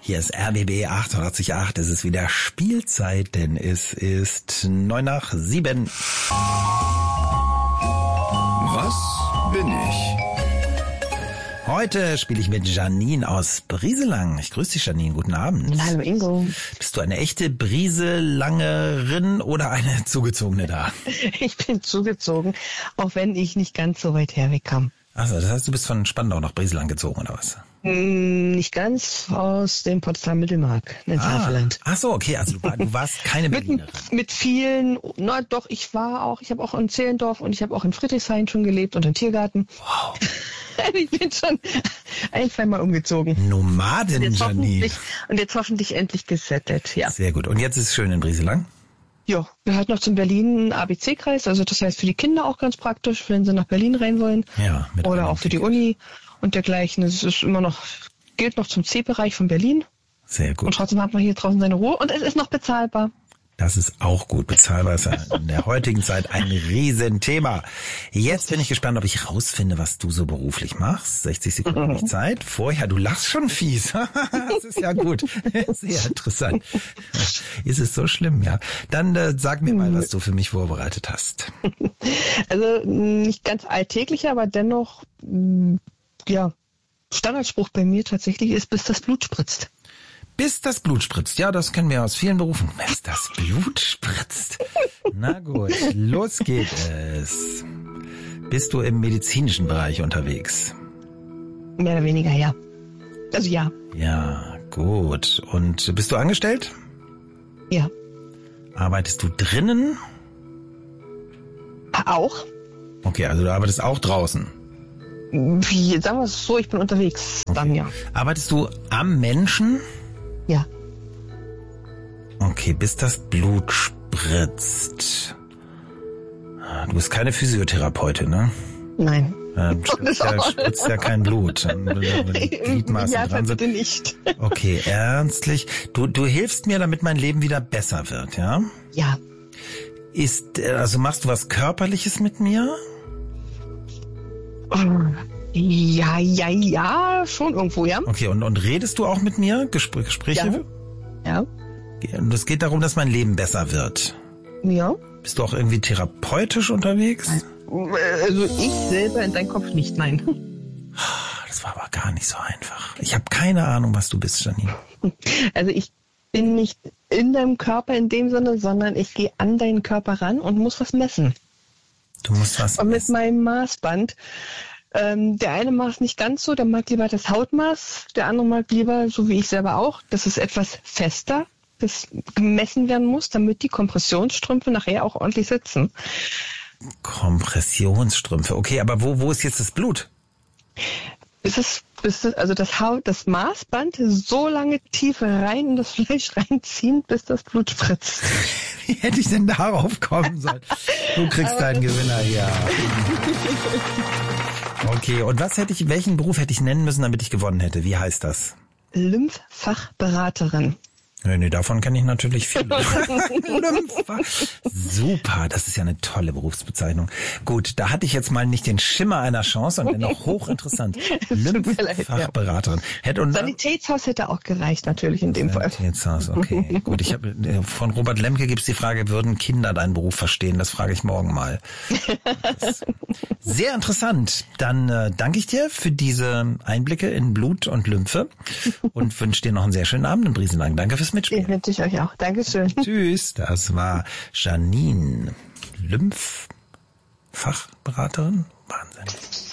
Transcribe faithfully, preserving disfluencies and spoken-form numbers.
Hier ist R B B achtundachtzig Komma acht. Es ist wieder Spielzeit, denn es ist neun nach sieben. Was bin ich? Heute spiele ich mit Janine aus Brieselang. Ich grüße dich, Janine. Guten Abend. Hallo, Ingo. Bist du eine echte Brieselangerin oder eine zugezogene da? Ich bin zugezogen, auch wenn ich nicht ganz so weit herwegkam. Also, das heißt, du bist von Spandau nach Brieselang gezogen, oder was? Hm, nicht ganz, aus dem Potsdamer Mittelmark, ins Ah. Havelland. Ach so, okay, also du, war, du warst keine Mit, Berlinerin. mit vielen, na doch, ich war auch, ich habe auch in Zehlendorf und ich habe auch in Friedrichshain schon gelebt und im Tiergarten. Wow. Ich bin schon ein, zweimal umgezogen. Nomadin, Und jetzt Janine. hoffentlich, und jetzt hoffentlich endlich gesettelt, ja. Sehr gut. Und jetzt ist es schön in Brieselang? Ja, gehört noch zum Berlin A B C-Kreis, also das heißt für die Kinder auch ganz praktisch, wenn sie nach Berlin rein wollen. Ja. Mit Oder einem auch für die Ticket. Uni und dergleichen. Es ist immer noch, gilt noch zum C-Bereich von Berlin. Sehr Und gut. trotzdem hat man hier draußen seine Ruhe und es ist noch bezahlbar. Das ist auch gut. Bezahlbar ist ja in der heutigen Zeit ein Riesenthema. Jetzt bin ich gespannt, ob ich rausfinde, was du so beruflich machst. sechzig Sekunden habe ich Zeit. Vorher, du lachst schon fies. Das ist ja gut. Sehr interessant. Ist es so schlimm, ja? Dann äh, sag mir mal, was du für mich vorbereitet hast. Also nicht ganz alltäglicher, aber dennoch, mh, ja, Standardspruch bei mir tatsächlich ist, bis das Blut spritzt. Bis das Blut spritzt. Ja, das kennen wir aus vielen Berufen. Bis das Blut spritzt. Na gut, los geht es. Bist du im medizinischen Bereich unterwegs? Mehr oder weniger, ja. Also ja, Ja, gut. Und bist du angestellt? ja. Arbeitest du drinnen? Auch. Okay, also du arbeitest auch draußen. Wie, sagen wir es so, ich bin unterwegs. Dann ja. Arbeitest du am Menschen? Ja. Okay, bis das Blut spritzt. Du bist keine Physiotherapeutin, ne? Nein. Äh, spritzt, ja, spritzt ja kein Blut. Wenn die Gliedmaßen Ja, dran sind. bitte nicht. Okay, ernstlich. Du, du hilfst mir, damit mein Leben wieder besser wird, ja? Ja. Ist, äh, also machst du was Körperliches mit mir? Ja, ja, ja, schon irgendwo, ja. Okay, und, und redest du auch mit mir? Gespr Gespräche? Ja. Und es geht darum, dass mein Leben besser wird. Ja. Bist du auch irgendwie therapeutisch unterwegs? Also ich selber in deinem Kopf nicht, nein. Das war aber gar nicht so einfach. Ich habe keine Ahnung, was du bist, Janine. Also ich bin nicht in deinem Körper in dem Sinne, sondern ich gehe an deinen Körper ran und muss was messen. Du musst was Und mit messen. meinem Maßband, ähm, der eine macht nicht ganz so, der mag lieber das Hautmaß, der andere mag lieber, so wie ich selber auch, das ist etwas fester, das gemessen werden muss, damit die Kompressionsstrümpfe nachher auch ordentlich sitzen. Kompressionsstrümpfe. Okay, aber wo, wo ist jetzt das Blut? Bis es, bis es, also das Haut, das Maßband so lange tief rein in das Fleisch reinziehen, bis das Blut spritzt. Wie hätte ich denn darauf kommen sollen? Du kriegst deinen Gewinner, ja. Okay, und was hätte ich, welchen Beruf hätte ich nennen müssen, damit ich gewonnen hätte? Wie heißt das? Lymphfachberaterin. Nee, nee, davon kenne ich natürlich viele. Super, das ist ja eine tolle Berufsbezeichnung. Gut, da hatte ich jetzt mal nicht den Schimmer einer Chance und dennoch hochinteressant. Lymphfachberaterin. Hätte und Sanitätshaus hätte auch gereicht, natürlich in dem Fall. Sanitätshaus, okay. Gut, ich habe von Robert Lemke gibt's die Frage, würden Kinder deinen Beruf verstehen? Das frage ich morgen mal. Sehr interessant. Dann äh, danke ich dir für diese Einblicke in Blut und Lymphe und wünsche dir noch einen sehr schönen Abend in Brieselang. Danke fürs Mitspielen. Den wünsche ich euch auch. Dankeschön. Tschüss. Das war Janine, Lymphfachberaterin. Wahnsinn.